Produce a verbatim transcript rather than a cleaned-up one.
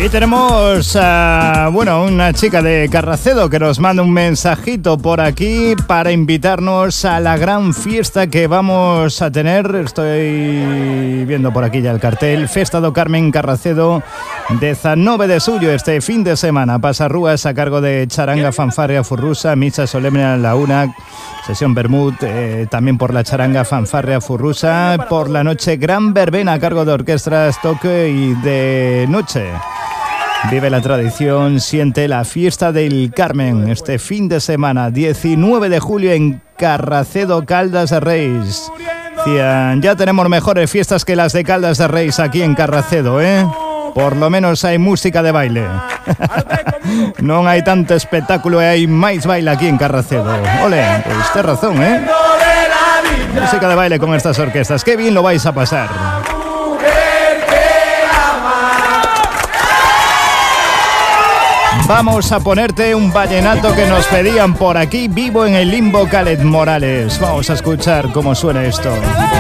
Y tenemos, uh, bueno, una chica de Carracedo que nos manda un mensajito por aquí para invitarnos a la gran fiesta que vamos a tener. Estoy viendo por aquí ya el cartel. Festa do Carmen Carracedo dezanove de suyo este fin de semana. Pasarrúas a cargo de Charanga Fanfarria Furrusa, misa solemne a la una, sesión Bermud, eh, también por la Charanga Fanfarria Furrusa. Por la noche, gran verbena a cargo de orquestas Toque y de noche. Vive la tradición, siente la fiesta del Carmen este fin de semana, diecinueve de julio en Carracedo, Caldas de Reis. Decían, ya tenemos mejores fiestas que las de Caldas de Reis aquí en Carracedo, ¿eh? Por lo menos hay música de baile. No hay tanto espectáculo, hay más baile aquí en Carracedo. Ole, pues tienes razón, ¿eh? Música de baile con estas orquestas, qué bien lo vais a pasar. Vamos a ponerte un vallenato que nos pedían por aquí, Vivo en el Limbo, Khaled Morales. Vamos a escuchar cómo suena esto.